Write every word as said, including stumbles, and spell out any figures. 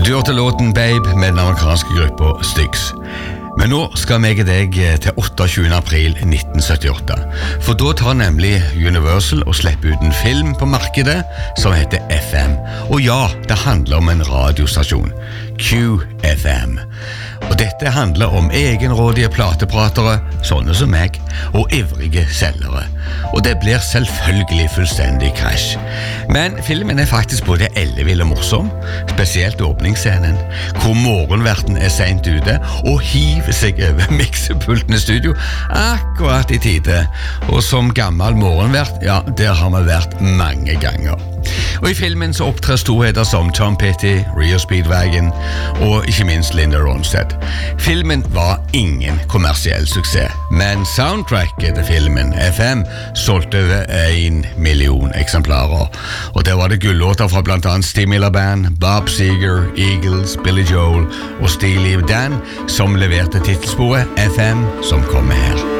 Du hørte låten Babe med den amerikanske gruppa Styx. Men nå skal meg og deg til otteogtjuende april nitten syttiåtte, for da tar nemlig Universal og slipper ut en film på markedet som heter F M. Og ja, det handler om en radiostasjon, Q F M. Og dette handler om egenrådige platepratere, sånne som meg, og ivrige selgere. Og det blir selvfølgelig fullstendig krasj. Men filmen er faktisk både ellevill og morsom, spesielt åpningsscenen, hvor morgenverten er sent ute og hiver seg over miksepulten i studio akkurat i tide. Og som gammel morgenvert, ja, der har vi vært mange ganger. Og i filmen så opptrer storheter som Tom Petty, Rio Speedwagon og ikke minst Linda Ronstadt. Filmen var ingen kommersiell suksess, men soundtracket til filmen, F M, solgte over en million eksemplarer. Og der var det gullåter fra blant annet Steve Miller Band, Bob Seger, Eagles, Billy Joel og Steely Dan som leverte titelsporet F M, som kommer her.